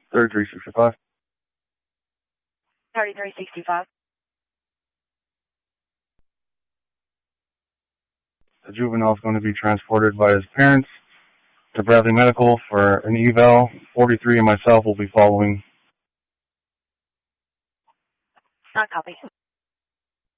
3365. 3365. The juvenile is going to be transported by his parents to Bradley Medical for an eval. 43 and myself will be following. Not copy.